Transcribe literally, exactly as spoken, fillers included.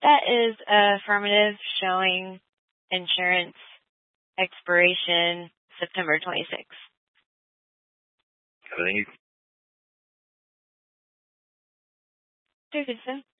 That is affirmative, showing insurance expiration September twenty-sixth. Thank you. Very good, sir.